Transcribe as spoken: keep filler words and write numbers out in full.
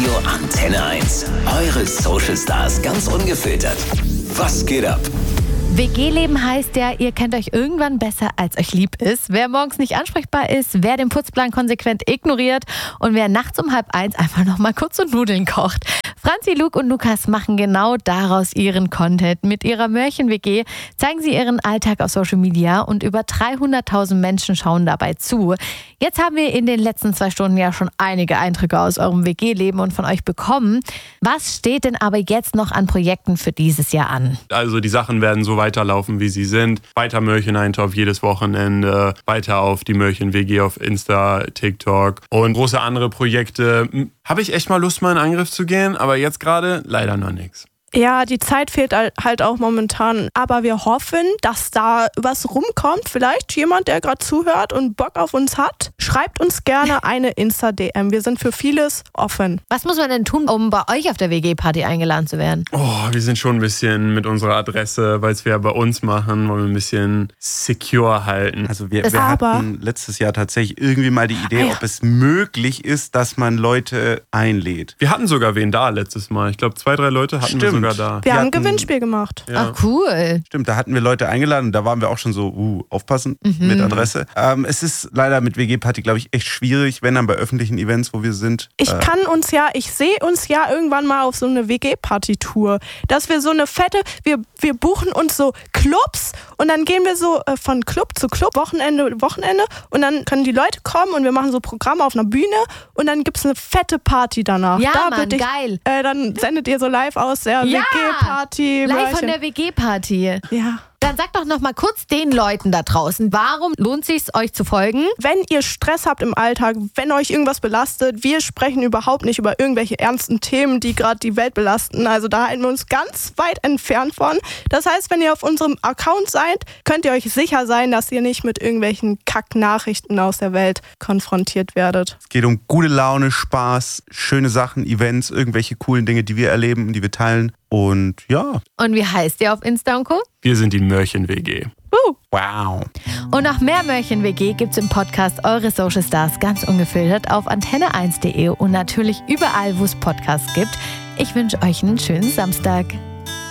Radio Antenne eins. Eure Social Stars ganz ungefiltert. Was geht ab? W G-Leben heißt ja, ihr kennt euch irgendwann besser, als euch lieb ist. Wer morgens nicht ansprechbar ist, wer den Putzplan konsequent ignoriert und wer nachts um halb eins einfach noch mal kurz so Nudeln kocht. Franzi, Luke und Lukas machen genau daraus ihren Content. Mit ihrer Mörchen-W G zeigen sie ihren Alltag auf Social Media und über dreihunderttausend Menschen schauen dabei zu. Jetzt haben wir in den letzten zwei Stunden ja schon einige Eindrücke aus eurem W G-Leben und von euch bekommen. Was steht denn aber jetzt noch an Projekten für dieses Jahr an? Also die Sachen werden so weiterlaufen, wie sie sind. Weiter Mörchen-Eintopf jedes Wochenende, weiter auf die Mörchen-W G auf Insta, TikTok und große andere Projekte. Habe ich echt mal Lust, mal in Angriff zu gehen, aber jetzt gerade leider noch nichts. Ja, die Zeit fehlt halt auch momentan. Aber wir hoffen, dass da was rumkommt. Vielleicht jemand, der gerade zuhört und Bock auf uns hat. Schreibt uns gerne eine Insta-D M. Wir sind für vieles offen. Was muss man denn tun, um bei euch auf der W G-Party eingeladen zu werden? Oh, wir sind schon ein bisschen mit unserer Adresse, weil es wir ja bei uns machen, wollen wir ein bisschen secure halten. Also wir, wir hatten letztes Jahr tatsächlich irgendwie mal die Idee, ah, ja. ob es möglich ist, dass man Leute einlädt. Wir hatten sogar wen da letztes Mal. Ich glaube, zwei, drei Leute hatten Stimmt. wir sogar da. Wir, wir haben ein Gewinnspiel gemacht. Ja. Ach, cool. Stimmt, da hatten wir Leute eingeladen und da waren wir auch schon so, uh, aufpassen mhm. mit Adresse. Ähm, es ist leider mit W G-Party, glaube ich, echt schwierig, wenn dann bei öffentlichen Events, wo wir sind. Ich äh, kann uns ja, ich sehe uns ja irgendwann mal auf so eine W G-Party-Tour, dass wir so eine fette, wir, wir buchen uns so Clubs und dann gehen wir so äh, von Club zu Club, Wochenende, Wochenende und dann können die Leute kommen und wir machen so Programme auf einer Bühne und dann gibt es eine fette Party danach. Ja, da Mann, ich, geil. Äh, dann sendet ihr so live aus der ja. W G-Party. Live von der W G-Party. Ja. Dann sagt doch noch mal kurz den Leuten da draußen, warum lohnt es sich, euch zu folgen? Wenn ihr Stress habt im Alltag, wenn euch irgendwas belastet, wir sprechen überhaupt nicht über irgendwelche ernsten Themen, die gerade die Welt belasten. Also da halten wir uns ganz weit entfernt von. Das heißt, wenn ihr auf unserem Account seid, könnt ihr euch sicher sein, dass ihr nicht mit irgendwelchen Kack-Nachrichten aus der Welt konfrontiert werdet. Es geht um gute Laune, Spaß, schöne Sachen, Events, irgendwelche coolen Dinge, die wir erleben, die wir teilen. Und ja. Und wie heißt ihr auf Insta und Co? Wir sind die Mörchen-W G. Uh. Wow. Und noch mehr Mörchen-W G gibt's im Podcast Eure Social Stars ganz ungefiltert auf antenne eins punkt de und natürlich überall, wo es Podcasts gibt. Ich wünsche euch einen schönen Samstag.